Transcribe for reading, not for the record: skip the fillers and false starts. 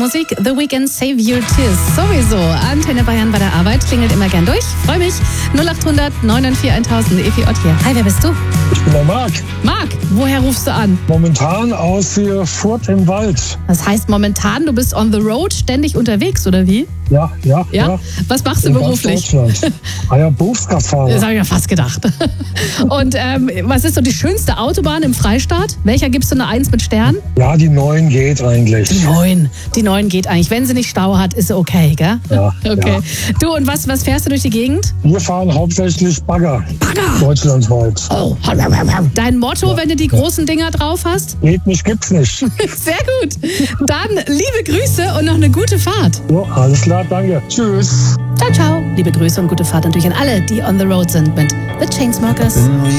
Musik. The Weeknd, Save Your Tears. Sowieso. Antenne Bayern bei der Arbeit. Klingelt immer gern durch. Freue mich. 0800 994 1000. Evi Ott hier. Hi, wer bist du? Ich bin der Marc. Marc, woher rufst du an? Momentan aus hier Furt im Wald. Das heißt momentan, du bist on the road, ständig unterwegs, oder wie? Ja. Was machst du In beruflich? ganz Deutschland. Berufskraftfahrer. Das habe ich mir fast gedacht. Und was ist so die schönste Autobahn im Freistaat? Welcher gibst du eine 1 mit Stern? Ja, die 9 geht eigentlich. Die 9 geht eigentlich. Wenn sie nicht Stau hat, ist sie okay, gell? Ja. Okay. Ja. Du, und was fährst du durch die Gegend? Wir fahren hauptsächlich Bagger. Deutschlandweit. Oh. Dein Motto, wenn du die großen Dinger drauf hast? Geht nicht, gibt's nicht. Sehr gut. Dann liebe Grüße und noch eine gute Fahrt. So, alles klar, danke. Tschüss. Ciao, ciao. Liebe Grüße und gute Fahrt natürlich an alle, die on the road sind mit The Chainsmokers.